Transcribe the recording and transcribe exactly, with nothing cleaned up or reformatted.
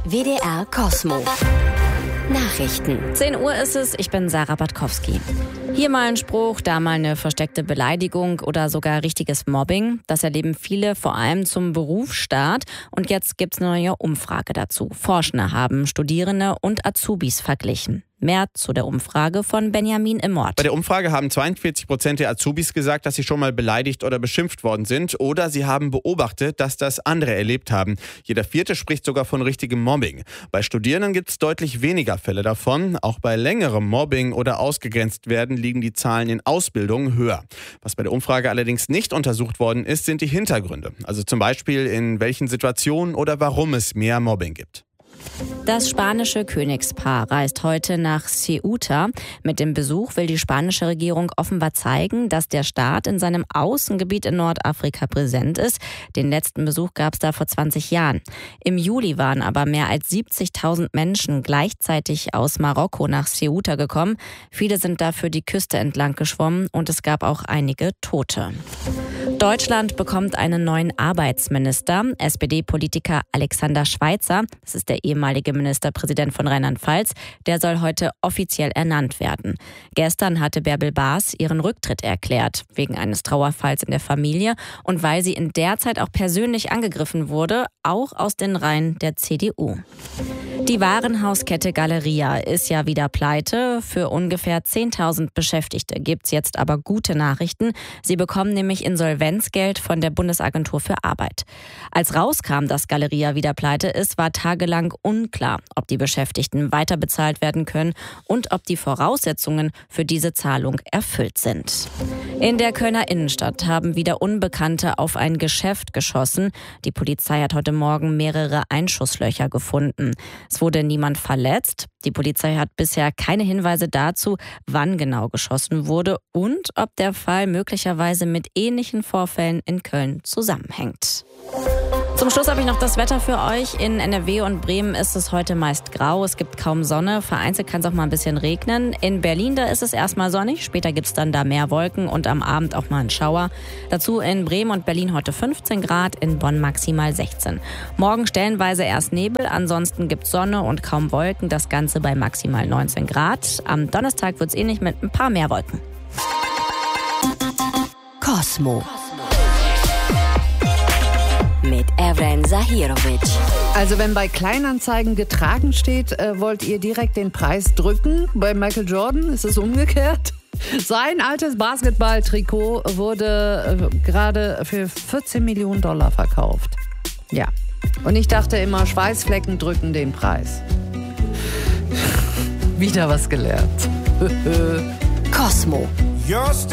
W D R Cosmo. Nachrichten. zehn Uhr ist es, ich bin Sarah Batkowski. Hier mal ein Spruch, da mal eine versteckte Beleidigung oder sogar richtiges Mobbing. Das erleben viele vor allem zum Berufsstart. Und jetzt gibt's eine neue Umfrage dazu. Forschende haben Studierende und Azubis verglichen. Mehr zu der Umfrage von Benjamin Immort. Bei der Umfrage haben zweiundvierzig Prozent der Azubis gesagt, dass sie schon mal beleidigt oder beschimpft worden sind. Oder sie haben beobachtet, dass das andere erlebt haben. Jeder Vierte spricht sogar von richtigem Mobbing. Bei Studierenden gibt es deutlich weniger Fälle davon. Auch bei längerem Mobbing oder ausgegrenzt werden liegen die Zahlen in Ausbildung höher. Was bei der Umfrage allerdings nicht untersucht worden ist, sind die Hintergründe. Also zum Beispiel in welchen Situationen oder warum es mehr Mobbing gibt. Das spanische Königspaar reist heute nach Ceuta. Mit dem Besuch will die spanische Regierung offenbar zeigen, dass der Staat in seinem Außengebiet in Nordafrika präsent ist. Den letzten Besuch gab es da vor zwanzig Jahren. Im Juli waren aber mehr als siebzigtausend Menschen gleichzeitig aus Marokko nach Ceuta gekommen. Viele sind dafür die Küste entlang geschwommen und es gab auch einige Tote. Deutschland bekommt einen neuen Arbeitsminister. S P D-Politiker Alexander Schweitzer, das ist der ehemalige Ministerpräsident von Rheinland-Pfalz, der soll heute offiziell ernannt werden. Gestern hatte Bärbel Baas ihren Rücktritt erklärt, wegen eines Trauerfalls in der Familie und weil sie in der Zeit auch persönlich angegriffen wurde, auch aus den Reihen der C D U. Die Warenhauskette Galeria ist ja wieder pleite. Für ungefähr zehntausend Beschäftigte gibt's jetzt aber gute Nachrichten. Sie bekommen nämlich Insolvenzgeld von der Bundesagentur für Arbeit. Als rauskam, dass Galeria wieder pleite ist, war tagelang unklar, ob die Beschäftigten weiter bezahlt werden können und ob die Voraussetzungen für diese Zahlung erfüllt sind. In der Kölner Innenstadt haben wieder Unbekannte auf ein Geschäft geschossen. Die Polizei hat heute Morgen mehrere Einschusslöcher gefunden. Es wurde niemand verletzt. Die Polizei hat bisher keine Hinweise dazu, wann genau geschossen wurde und ob der Fall möglicherweise mit ähnlichen Vorfällen in Köln zusammenhängt. Zum Schluss habe ich noch das Wetter für euch. In N R W und Bremen ist es heute meist grau. Es gibt kaum Sonne. Vereinzelt kann es auch mal ein bisschen regnen. In Berlin, da ist es erstmal sonnig. Später gibt es dann da mehr Wolken und am Abend auch mal einen Schauer. Dazu in Bremen und Berlin heute fünfzehn Grad, in Bonn maximal sechzehn. Morgen stellenweise erst Nebel, ansonsten gibt es Sonne und kaum Wolken. Das Ganze bei maximal neunzehn Grad. Am Donnerstag wird es ähnlich mit ein paar mehr Wolken. Cosmo. Mit Evren Zahirovic. Also wenn bei Kleinanzeigen getragen steht, äh, wollt ihr direkt den Preis drücken? Bei Michael Jordan ist es umgekehrt. Sein altes Basketball-Trikot wurde äh, gerade für vierzehn Millionen Dollar verkauft. Ja. Und ich dachte immer, Schweißflecken drücken den Preis. Wieder was gelernt. Cosmo.